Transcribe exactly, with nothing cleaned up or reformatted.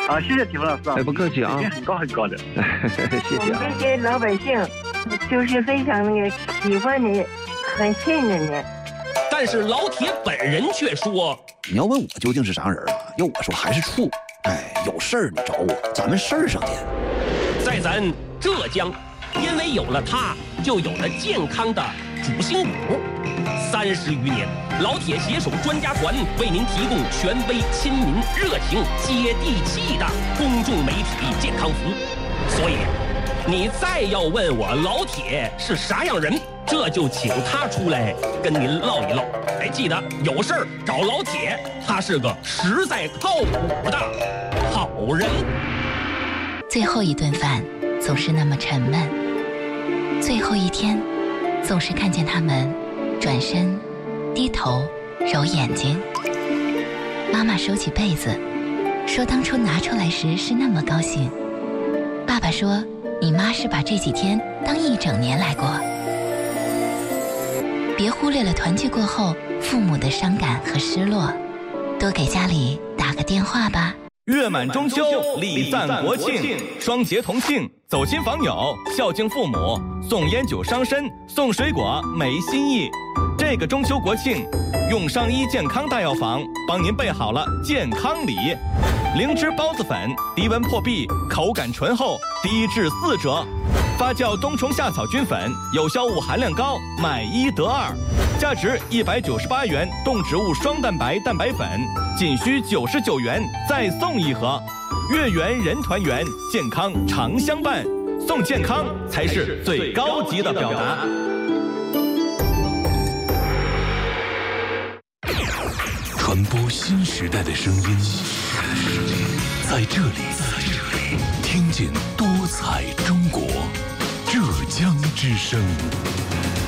啊，谢谢体文老师啊， 哎，不客气啊， 很高很高的， 谢谢啊。 这些老百姓就是非常那个喜欢你，很信任你。 但是老铁本人却说：“ 你要问我究竟是啥人啊？要我说还是处。哎，有事儿你找我，咱们事儿上见。” 在咱浙江，因为有了它，就有了健康的主心骨。三十余年，老铁携手专家团为您提供权威、亲民、热情、接地气的公众媒体健康服务。所以，你再要问我老铁是啥样人，这就请他出来跟您唠一唠。哎，记得有事儿找老铁，他是个实在靠谱的好人。 最后一顿饭总是那么沉闷，最后一天总是看见他们转身低头揉眼睛。妈妈收起被子说，当初拿出来时是那么高兴。爸爸说，你妈是把这几天当一整年来过。别忽略了团聚过后父母的伤感和失落，多给家里打个电话吧。 月满中秋，礼赞国庆，双节同庆，走亲访友，孝敬父母，送烟酒伤身，送水果没心意。这个中秋国庆，用上医健康大药房帮您备好了健康礼，灵芝孢子粉，低温破壁，口感醇厚，低至四折。发酵冬虫夏草菌粉，有效物含量高，买一得二，价值一百九十八元。动植物双蛋白蛋白粉，仅需九十九元，再送一盒。月圆人团圆，健康常相伴，送健康才是最高级的表达。 传播新时代的声音，在这里，听见多彩中国，浙江之声。